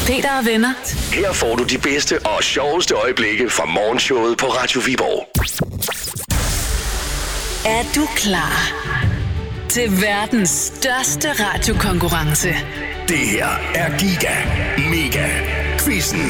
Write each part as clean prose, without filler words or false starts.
Peter og venner. Her får du de bedste og sjoveste øjeblikke fra morgenshowet på Radio Viborg. Er du klar til verdens største radiokonkurrence? Det her er Giga Mega Quizzen.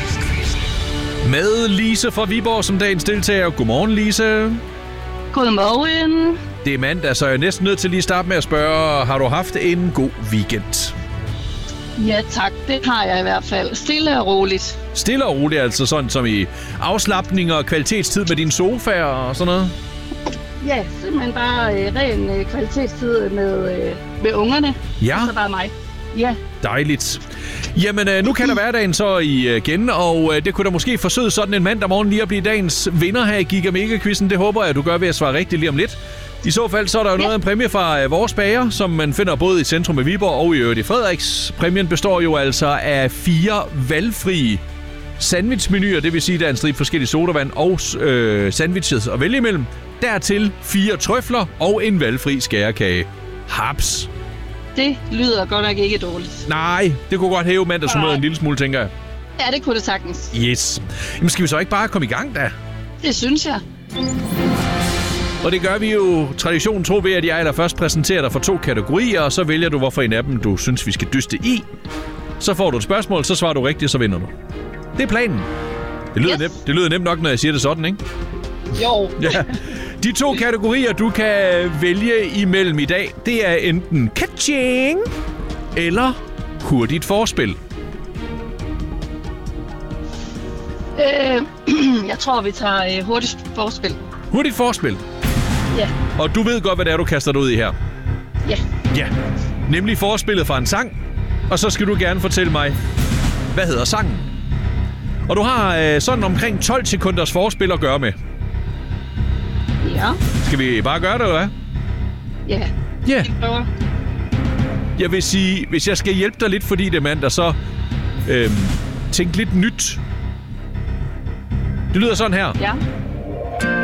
Med Lise fra Viborg som dagens deltager. Godmorgen, Lise. Godmorgen. Det er mandag, så jeg er næsten nødt til lige at starte med at spørge, har du haft en god weekend? Ja tak, det har jeg i hvert fald. Stille og roligt. Stille og roligt, altså sådan som i afslapning og kvalitetstid med dine sofaer og sådan noget? Ja, simpelthen bare ren kvalitetstid med ungerne. Ja. Og så bare mig. Ja. Dejligt. Jamen, nu kalder hverdagen så igen, og det kunne da måske forsøge sådan en mandag morgen lige at blive dagens vinder her i Giga Mega Quizzen. Det håber jeg, du gør ved at svare rigtigt lige om lidt. I så fald så er der jo noget af en præmie fra vores bager, som man finder både i centrum i Viborg og i øvrigt i Frederiks. Præmien består jo altså af 4 valgfrie sandwichmenuer, det vil sige, der er en stribe forskellige sodavand og sandwiches at vælge imellem. Dertil 4 trøfler og en valgfri skærekage. Haps! Det lyder godt nok ikke dårligt. Nej, det kunne godt hæve mandagshumøret en lille smule, tænker jeg. Ja, det kunne det sagtens. Yes. Jamen skal vi så ikke bare komme i gang da? Det synes jeg. Og det gør vi jo traditionen tro ved, at jeg allerførst præsenterer dig for 2 kategorier, og så vælger du, hvorfor en af dem du synes, vi skal dyste i. Så får du et spørgsmål, så svarer du rigtigt, så vinder du. Det er planen. Det lyder, nemt. Det lyder nemt nok, når jeg siger det sådan, ikke? Jo. Ja. De 2 kategorier, du kan vælge imellem i dag, det er enten catching eller hurtigt forspil. Jeg tror, vi tager hurtigt forspil. Hurtigt forspil? Ja. Og du ved godt, hvad det er, du kaster dig ud i her? Ja. Ja. Nemlig forspillet fra en sang. Og så skal du gerne fortælle mig, hvad hedder sangen? Og du har sådan omkring 12 sekunders forspil at gøre med. Ja. Skal vi bare gøre det, eller hvad? Ja. Ja. Vi prøver. Jeg vil sige, hvis jeg skal hjælpe dig lidt, fordi det er mandag, så tænk lidt nyt. Det lyder sådan her. Ja.